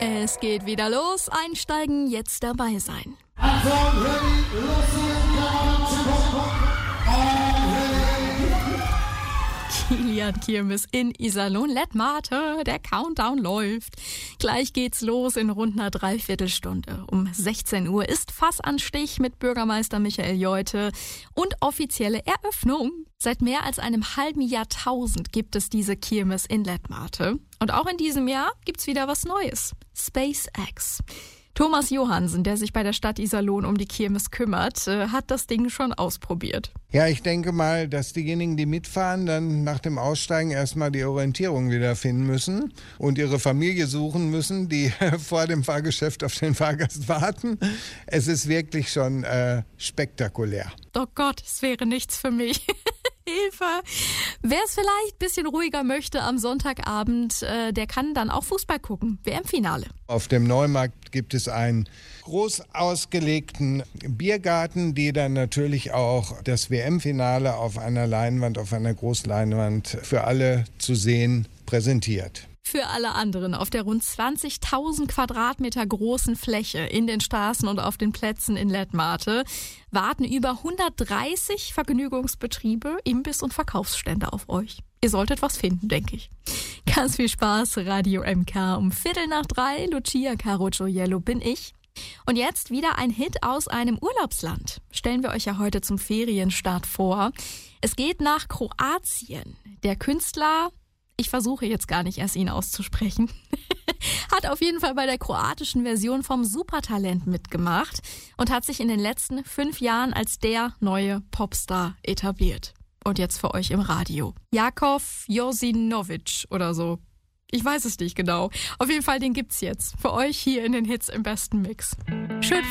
Es geht wieder los. Einsteigen, jetzt dabei sein. Kilian Kirmes in Iserlohn Lettmate. Der Countdown läuft. Gleich geht's los in rund einer Dreiviertelstunde. Um 16 Uhr ist Fassanstich mit Bürgermeister Michael Jeute und offizielle Eröffnung. Seit mehr als einem halben Jahrtausend gibt es diese Kirmes in Lettmate. Und auch in diesem Jahr gibt's wieder was Neues. SpaceX. Thomas Johansen, der sich bei der Stadt Iserlohn um die Kirmes kümmert, hat das Ding schon ausprobiert. Ja, ich denke mal, dass diejenigen, die mitfahren, dann nach dem Aussteigen erstmal die Orientierung wiederfinden müssen und ihre Familie suchen müssen, die vor dem Fahrgeschäft auf den Fahrgast warten. Es ist wirklich schon spektakulär. Oh Gott, es wäre nichts für mich. Hilfe! Wer es vielleicht ein bisschen ruhiger möchte am Sonntagabend, der kann dann auch Fußball gucken. WM-Finale. Auf dem Neumarkt gibt es einen groß ausgelegten Biergarten, die dann natürlich auch das WM-Finale auf einer Leinwand, auf einer Großleinwand für alle zu sehen präsentiert. Für alle anderen auf der rund 20.000 Quadratmeter großen Fläche in den Straßen und auf den Plätzen in Lettmate warten über 130 Vergnügungsbetriebe, Imbiss- und Verkaufsstände auf euch. Ihr solltet was finden, denke ich. Ganz viel Spaß, Radio MK um 2:45. Lucia Carocciollo bin ich. Und jetzt wieder ein Hit aus einem Urlaubsland. Stellen wir euch ja heute zum Ferienstart vor. Es geht nach Kroatien. Der Künstler... Ich versuche jetzt gar nicht erst ihn auszusprechen. Hat auf jeden Fall bei der kroatischen Version vom Supertalent mitgemacht und hat sich in den letzten 5 Jahren als der neue Popstar etabliert. Und jetzt für euch im Radio. Jakov Josinovic oder so. Ich weiß es nicht genau. Auf jeden Fall, den gibt's jetzt. Für euch hier in den Hits im besten Mix. Schön